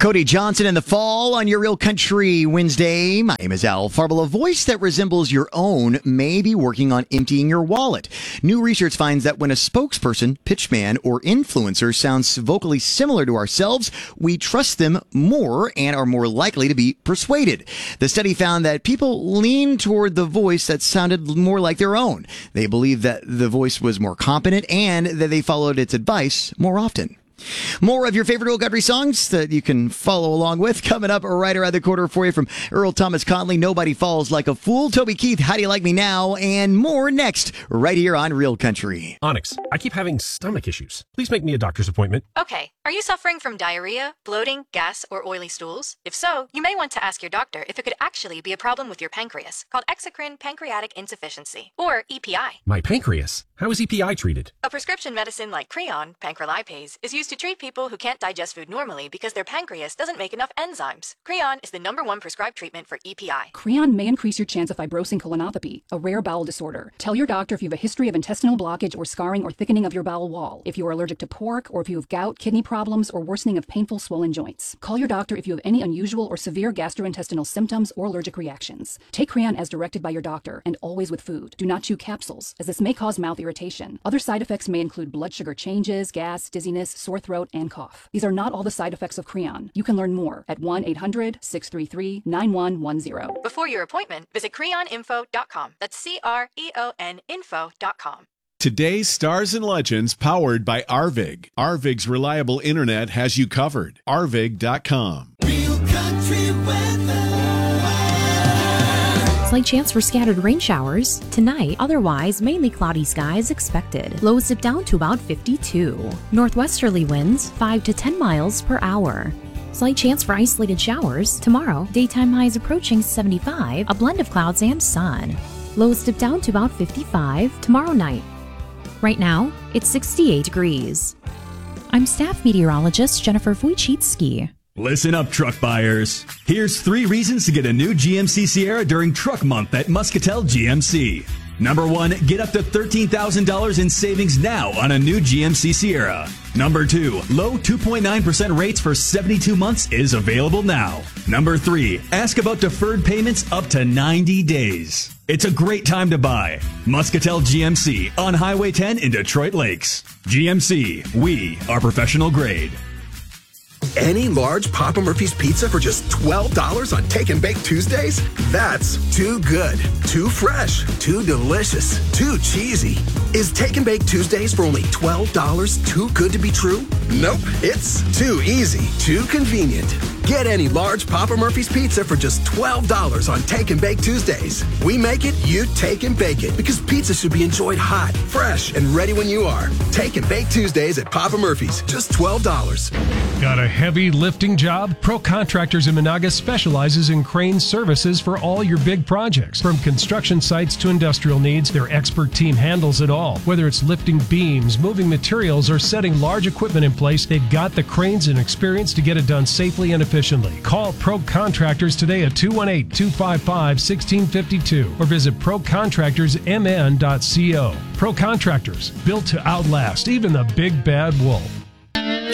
Cody Johnson in the fall on Your Real Country Wednesday. My name is Al Farble. A voice that resembles your own may be working on emptying your wallet. New research finds that when a spokesperson, pitchman, or influencer sounds vocally similar to ourselves, we trust them more and are more likely to be persuaded. The study found that people lean toward the voice that sounded more like their own. They believed that the voice was more competent and that they followed its advice more often. More of your favorite Real Country songs that you can follow along with coming up right around the corner for you from Earl Thomas Conley, Nobody Falls Like a Fool, Toby Keith, How Do You Like Me Now, and more next right here on Real Country. Onyx, I keep having stomach issues. Please make me a doctor's appointment. Okay, are you suffering from diarrhea, bloating, gas, or oily stools? If so, you may want to ask your doctor if it could actually be a problem with your pancreas, called exocrine pancreatic insufficiency, or EPI. My pancreas? How is EPI treated? A prescription medicine like Creon, pancrelipase, is used to treat people who can't digest food normally because their pancreas doesn't make enough enzymes. Creon is the #1 prescribed treatment for EPI. Creon may increase your chance of fibrosing colonopathy, a rare bowel disorder. Tell your doctor if you have a history of intestinal blockage or scarring or thickening of your bowel wall, if you are allergic to pork, or if you have gout, kidney problems, or worsening of painful swollen joints. Call your doctor if you have any unusual or severe gastrointestinal symptoms or allergic reactions. Take Creon as directed by your doctor and always with food. Do not chew capsules, as this may cause mouth irritation. Other side effects may include blood sugar changes, gas, dizziness, sore throat, and cough. These are not all the side effects of Creon. You can learn more at 1-800-633-9110. Before your appointment, visit creoninfo.com. That's CREON info.com. Today's Stars and Legends powered by Arvig. Arvig's reliable internet has you covered. Arvig.com. Real Country weather. Slight chance for scattered rain showers tonight. Otherwise, mainly cloudy skies expected. Lows dip down to about 52. Northwesterly winds 5 to 10 miles per hour. Slight chance for isolated showers tomorrow. Daytime highs approaching 75. A blend of clouds and sun. Lows dip down to about 55 tomorrow night. Right now, it's 68 degrees. I'm staff meteorologist Jennifer Wojcicki. Listen up, truck buyers. Here's 3 reasons to get a new GMC Sierra during Truck Month at Muscatel GMC. Number 1, get up to $13,000 in savings now on a new GMC Sierra. Number 2, low 2.9% rates for 72 months is available now. Number 3, ask about deferred payments up to 90 days. It's a great time to buy. Muscatel GMC on Highway 10 in Detroit Lakes. GMC, we are professional grade. Any large Papa Murphy's pizza for just $12 on Take and Bake Tuesdays? That's too good, too fresh, too delicious, too cheesy. Is Take and Bake Tuesdays for only $12 too good to be true? Nope, it's too easy, too convenient. Get any large Papa Murphy's pizza for just $12 on Take and Bake Tuesdays. We make it, you take and bake it, because pizza should be enjoyed hot, fresh, and ready when you are. Take and Bake Tuesdays at Papa Murphy's, just $12. Got a heavy lifting job? Pro Contractors in Monaga specializes in crane services for all your big projects. From construction sites to industrial needs, their expert team handles it all. Whether it's lifting beams, moving materials, or setting large equipment in place, they've got the cranes and experience to get it done safely and efficiently. Call Pro Contractors today at 218-255-1652 or visit procontractorsmn.co. Pro Contractors, built to outlast even the big bad wolf.